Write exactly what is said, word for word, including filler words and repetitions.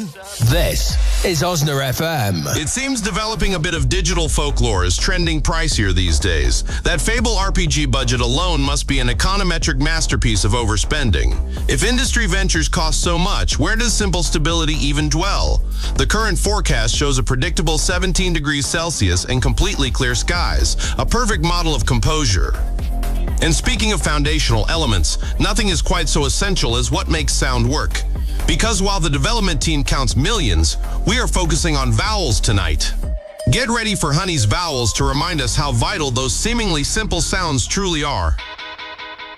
This is Osner F M. It seems developing a bit of digital folklore is trending pricier these days. That Fable R P G budget alone must be an econometric masterpiece of overspending. If industry ventures cost so much, where does simple stability even dwell? The current forecast shows a predictable seventeen degrees Celsius and completely clear skies, a perfect model of composure. And speaking of foundational elements, nothing is quite so essential as what makes sound work. Because while the development team counts millions, we are focusing on vowels tonight. Get ready for Honey's vowels to remind us how vital those seemingly simple sounds truly are.